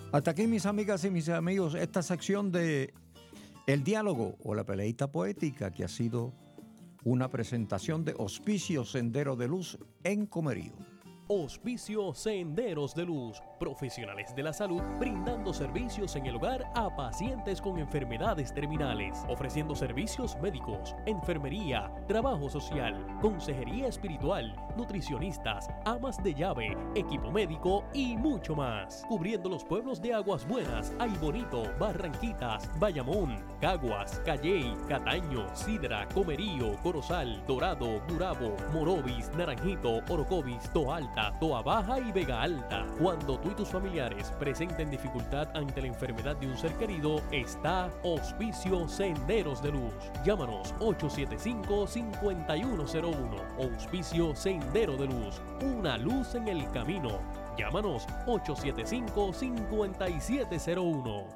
Hasta aquí, mis amigas y mis amigos, esta sección de El Diálogo o la Peleita Poética, que ha sido una presentación de Hospicio Sendero de Luz en Comerío. Hospicio Senderos de Luz, profesionales de la salud brindando servicios en el hogar a pacientes con enfermedades terminales, ofreciendo servicios médicos, enfermería, trabajo social, consejería espiritual, nutricionistas, amas de llave, equipo médico y mucho más, cubriendo los pueblos de Aguas Buenas, Aybonito, Barranquitas, Bayamón, Caguas, Calley, Cataño, Sidra, Comerío, Corozal, Dorado, Gurabo, Morovis, Naranjito, Orocovis, Toalta, Toa Baja y Vega Alta. Cuando tú y tus familiares presenten dificultad ante la enfermedad de un ser querido, está Hospicio Senderos de Luz. Llámanos 875-5101. Hospicio Sendero de Luz, una luz en el camino. Llámanos 875-5701.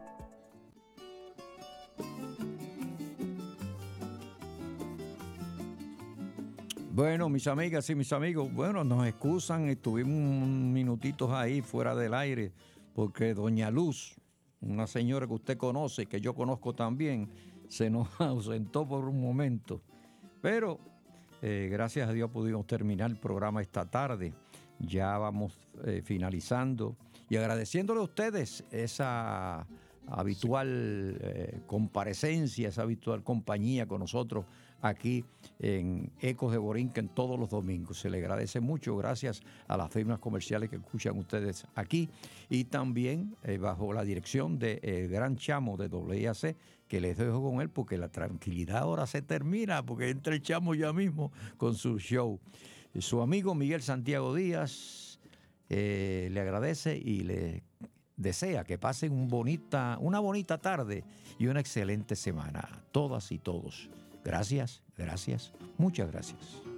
Bueno, mis amigas y mis amigos, bueno, nos excusan, estuvimos unos minutitos ahí fuera del aire, porque doña Luz, una señora que usted conoce, que yo conozco también, se nos ausentó por un momento. Pero gracias a Dios pudimos terminar el programa esta tarde. Ya vamos finalizando y agradeciéndole a ustedes esa habitual comparecencia, esa habitual compañía con nosotros aquí en Ecos de Borinquen todos los domingos. Se le agradece mucho, gracias a las firmas comerciales que escuchan ustedes aquí y también bajo la dirección de Gran Chamo de WIAC, que les dejo con él porque la tranquilidad ahora se termina, porque entra el Chamo ya mismo con su show. Su amigo Miguel Santiago Díaz le agradece y le desea que pasen una bonita tarde y una excelente semana. Todas y todos. Gracias, gracias, muchas gracias.